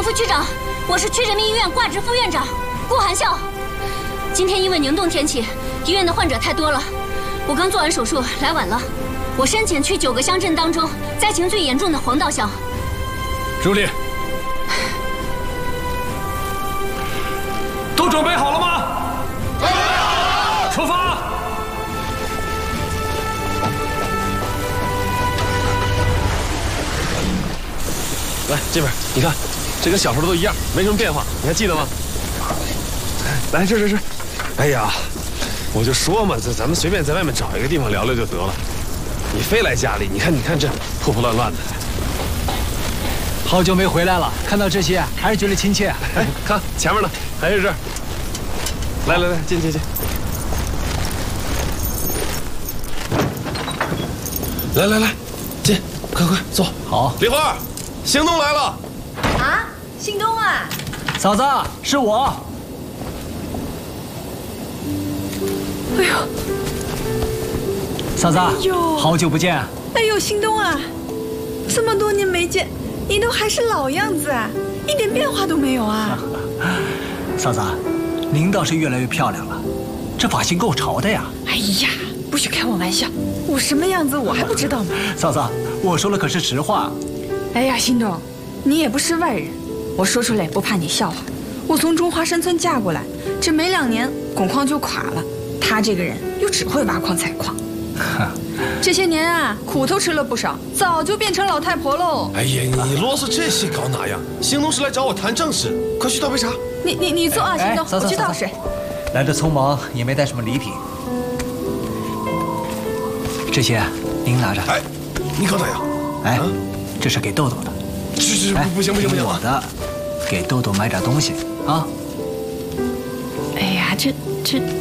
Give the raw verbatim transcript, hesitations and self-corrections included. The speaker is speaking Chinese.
洪副区长，我是区人民医院挂职副院长顾含笑。今天因为宁冻天气，医院的患者太多了，我刚做完手术来晚了。我申请去九个乡镇当中灾情最严重的黄道乡。 朱莉，都准备好了吗？准备好了，出发！ 来这边，你看，这跟小时候都一样，没什么变化，你还记得吗？来这这这，哎呀，我就说嘛，这咱们随便在外面找一个地方聊聊就得了，你非来家里，你看你看这破破乱乱的。 好久没回来了，看到这些还是觉得亲切。 哎，看前面呢，还是这儿。来来来，进进进。来来来，进，快快坐。 好， 梨花。 行动来了！ 啊，兴东啊！ 嫂子，是我。 哎呦， 嫂子， 哎呦， 好久不见！ 哎呦，兴东啊，这么多年没见，你都还是老样子啊，一点变化都没有啊！ 嫂子，您倒是越来越漂亮了，这发型够潮的呀！ 哎呀，不许开我玩笑，我什么样子我还不知道吗？ 嫂子，我说的可是实话。 哎呀，兴东，你也不是外人，我说出来不怕你笑话。我从中华山村嫁过来，这没两年汞矿就垮了。他这个人又只会挖矿采矿，这些年啊，苦头吃了不少，早就变成老太婆喽。 哎呀，你啰嗦这些搞哪样？兴东是来找我谈正事，快去倒杯茶。 你你你坐啊，兴东，我去倒水。 来的匆忙，也没带什么礼品，这些您拿着。 哎，你搞哪样？ 哎。 这是给豆豆的， 是是不行不行不行， 我的，给豆豆买点东西啊。 哎呀，这这